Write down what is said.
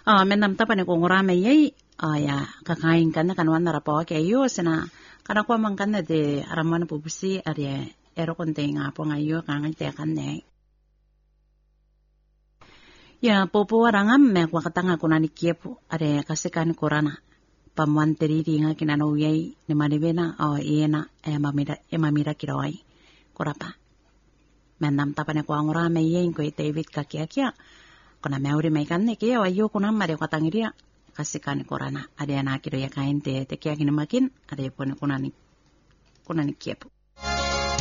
Mennam tapane ko ngurame yei ya kakain kanna kanwan na rapo ke yo sina kana ko man kanna de aramana pupusi are ero konte nga po ngayo kangan te kanne ya popo warangam me ko katanga kunani kiepu are kasikan korana pamuan teriri nga kinano yei ne manibena iena mamira kirawai korapa mennam tapane ko ngurame yei ko David kakia kona meuri mai kanne ke ayo kuna mare katangiria kasikan korana ada na kiro ya kain te kia kina makin ada pone kunani kiepu